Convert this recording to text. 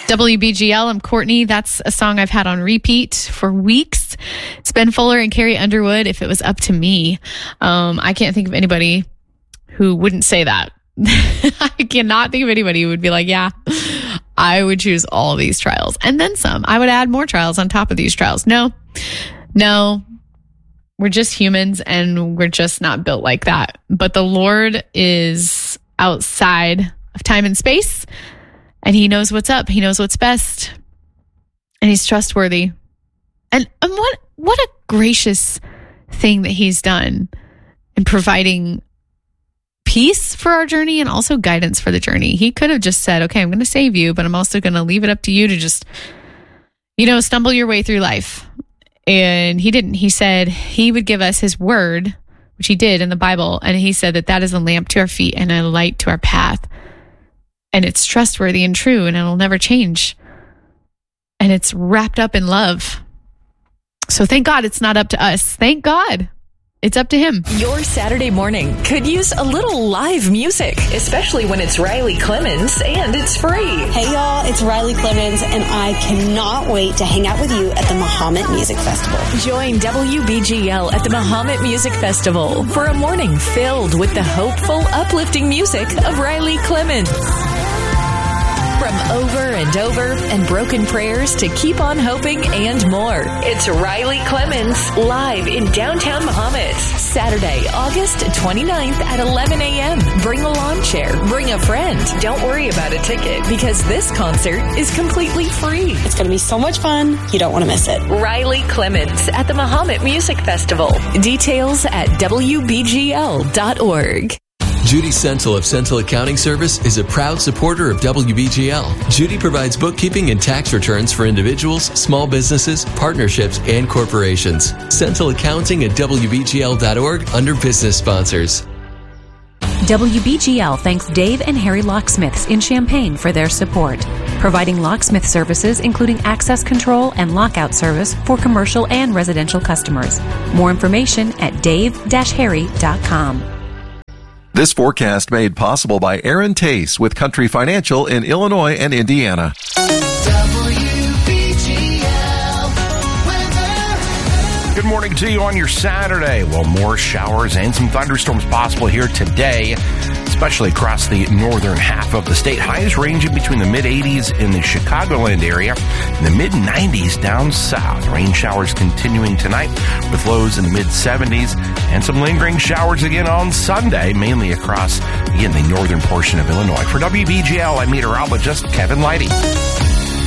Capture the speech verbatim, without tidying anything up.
W B G L, I'm Courtney. That's a song I've had on repeat for weeks. It's Ben Fuller and Carrie Underwood, If It Was Up to Me. Um, I can't think of anybody who wouldn't say that. I cannot think of anybody who would be like, yeah, I would choose all these trials and then some. I would add more trials on top of these trials. No, no, we're just humans and we're just not built like that. But the Lord is outside of time and space, and he knows what's up. He knows what's best, and he's trustworthy. And, and what, what a gracious thing that he's done in providing peace for our journey and also guidance for the journey. He could have just said, okay, I'm going to save you, but I'm also going to leave it up to you to just, you know, stumble your way through life. And he didn't. He said he would give us his word, which he did in the Bible. And he said that that is a lamp to our feet and a light to our path. And it's trustworthy and true, and it'll never change. And it's wrapped up in love. So thank God it's not up to us. Thank God. It's up to him. Your Saturday morning could use a little live music, especially when it's Riley Clemens and it's free. Hey y'all, it's Riley Clemens, and I cannot wait to hang out with you at the Mahomet Music Festival. Join W B G L at the Mahomet Music Festival for a morning filled with the hopeful, uplifting music of Riley Clemens. From Over and Over and Broken Prayers to Keep on Hoping and more. It's Riley Clemens live in downtown Mahomet. Saturday, August twenty-ninth at eleven a.m. Bring a lawn chair. Bring a friend. Don't worry about a ticket because this concert is completely free. It's going to be so much fun. You don't want to miss it. Riley Clemens at the Mahomet Music Festival. Details at W B G L dot org. Judy Sentil of Sentil Accounting Service is a proud supporter of W B G L. Judy provides bookkeeping and tax returns for individuals, small businesses, partnerships, and corporations. Sentil Accounting at W B G L dot org under business sponsors. W B G L thanks Dave and Harry Locksmiths in Champaign for their support, providing locksmith services including access control and lockout service for commercial and residential customers. More information at dave dash harry dot com. This forecast made possible by Aaron Tace with Country Financial in Illinois and Indiana. Good morning to you on your Saturday. Well, more showers and some thunderstorms possible here today, especially across the northern half of the state. Highs ranging between the mid eighties in the Chicagoland area and the mid nineties down south. Rain showers continuing tonight with lows in the mid seventies and some lingering showers again on Sunday, mainly across, again, the northern portion of Illinois. For W B G L, I'm meteorologist Kevin Leidy.